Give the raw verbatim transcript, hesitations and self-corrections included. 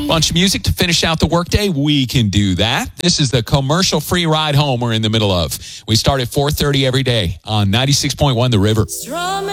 Bunch of music to finish out the workday. We can do that. This is the commercial-free ride home we're in the middle of. We start at four thirty every day on ninety-six point one The River.